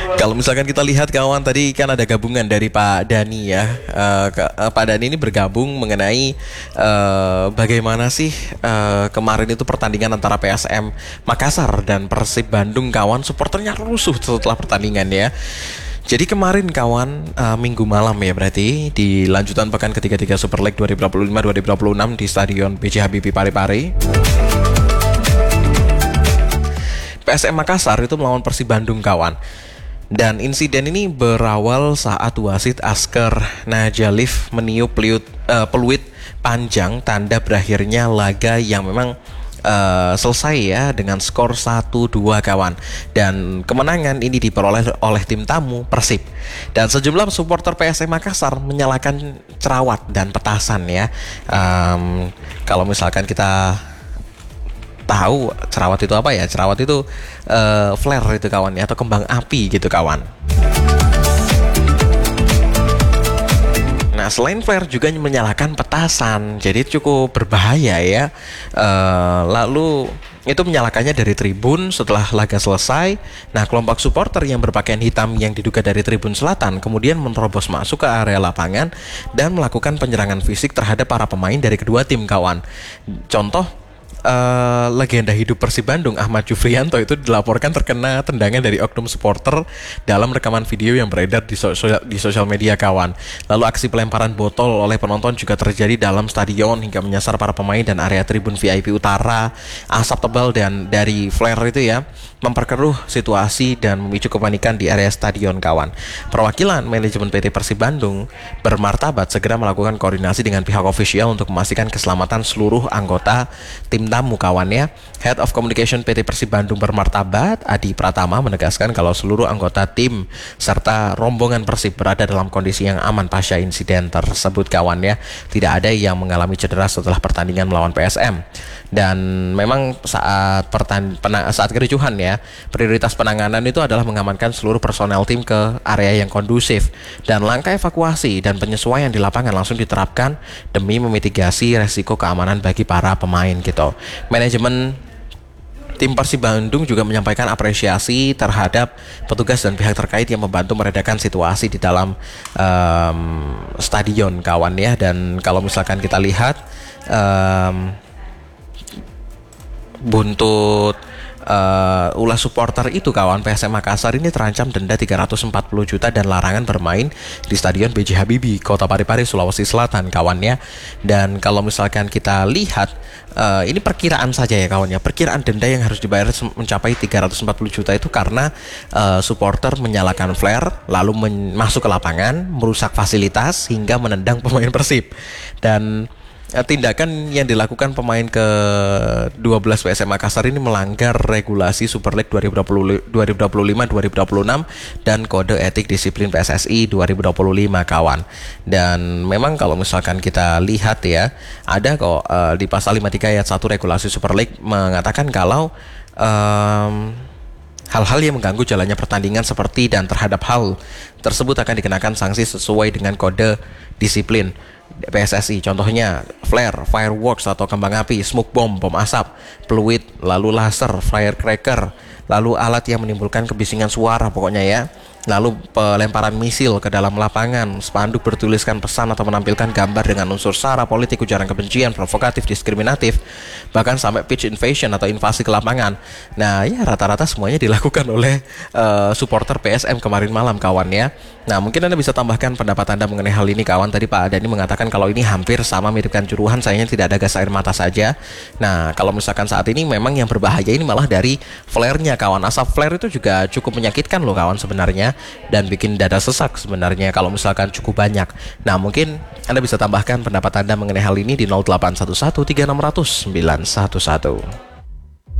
Kalau misalkan kita lihat kawan, tadi kan ada gabungan dari Pak Dani ya. Pak Dani ini bergabung mengenai bagaimana sih kemarin itu pertandingan antara PSM Makassar dan Persib Bandung kawan, supporternya rusuh setelah pertandingan ya. Jadi kemarin kawan, minggu malam ya berarti di lanjutan pekan ketiga Super League 2025-2026 di Stadion B.J. Habibie Parepare, PSM Makassar itu melawan Persib Bandung kawan. Dan insiden ini berawal saat wasit Asker Najalif meniup peluit panjang tanda berakhirnya laga yang memang selesai ya dengan skor 1-2 kawan. Dan kemenangan ini diperoleh oleh tim tamu Persib. Dan sejumlah supporter PSM Makassar menyalakan cerawat dan petasan ya. Kalau misalkan kita tahu cerawat itu apa ya? Cerawat itu flare itu kawan ya, atau kembang api gitu kawan. Nah, selain flare juga menyalakan petasan, jadi cukup berbahaya ya. Lalu itu menyalakannya dari tribun setelah laga selesai. Nah, kelompok supporter yang berpakaian hitam yang diduga dari tribun selatan kemudian menerobos masuk ke area lapangan dan melakukan penyerangan fisik terhadap para pemain dari kedua tim kawan. Contoh, legenda hidup Persib Bandung Ahmad Jufrianto itu dilaporkan terkena tendangan dari oknum supporter dalam rekaman video yang beredar di sosial media kawan. Lalu aksi pelemparan botol oleh penonton juga terjadi dalam stadion hingga menyasar para pemain dan area tribun VIP utara. Asap tebal dan dari flare itu ya memperkeruh situasi dan memicu kepanikan di area stadion kawan. Perwakilan manajemen PT Persib Bandung bermartabat segera melakukan koordinasi dengan pihak ofisial untuk memastikan keselamatan seluruh anggota tim tamu kawan ya. Head of Communication PT Persib Bandung bermartabat Adi Pratama menegaskan kalau seluruh anggota tim serta rombongan Persib berada dalam kondisi yang aman pasca insiden tersebut kawan ya. Tidak ada yang mengalami cedera setelah pertandingan melawan PSM. Dan memang saat kericuhan ya, prioritas penanganan itu adalah mengamankan seluruh personel tim ke area yang kondusif, dan langkah evakuasi dan penyesuaian di lapangan langsung diterapkan demi memitigasi resiko keamanan bagi para pemain gitu. Manajemen tim Persib Bandung juga menyampaikan apresiasi terhadap petugas dan pihak terkait yang membantu meredakan situasi di dalam stadion kawan ya. Dan kalau misalkan kita lihat buntut ulah supporter itu kawan, PSM Makassar ini terancam denda 340 juta dan larangan bermain di Stadion B.J. Habibie Kota Parepare Sulawesi Selatan kawan ya. Dan kalau misalkan kita lihat ini perkiraan saja ya kawan ya, perkiraan denda yang harus dibayar mencapai 340 juta itu karena supporter menyalakan flare lalu masuk ke lapangan, merusak fasilitas hingga menendang pemain Persib. Dan tindakan yang dilakukan pemain ke-12 PSM Makassar ini melanggar regulasi Super League 2025-2026 dan kode etik disiplin PSSI 2025 kawan. Dan memang kalau misalkan kita lihat ya, ada kok di pasal 53 ayat 1 regulasi Super League mengatakan kalau hal-hal yang mengganggu jalannya pertandingan seperti dan terhadap hal tersebut akan dikenakan sanksi sesuai dengan kode disiplin PSSI. Contohnya flare, fireworks atau kembang api, smoke bomb, bom asap, peluit, lalu laser, firecracker, lalu alat yang menimbulkan kebisingan suara pokoknya ya. Lalu pelemparan misil ke dalam lapangan, spanduk bertuliskan pesan atau menampilkan gambar dengan unsur sara politik, ujaran kebencian, provokatif, diskriminatif, bahkan sampai pitch invasion atau invasi ke lapangan. Nah ya rata-rata semuanya dilakukan oleh supporter PSM kemarin malam kawan ya. Nah mungkin Anda bisa tambahkan pendapat Anda mengenai hal ini kawan. Tadi Pak Adani mengatakan kalau ini hampir sama mirip Kanjuruhan, sayangnya tidak ada gas air mata saja. Nah kalau misalkan saat ini memang yang berbahaya ini malah dari flare-nya kawan. Asap flare itu juga cukup menyakitkan loh kawan sebenarnya, dan bikin dada sesak sebenarnya kalau misalkan cukup banyak. Nah mungkin Anda bisa tambahkan pendapat Anda mengenai hal ini di 0811 3600 911.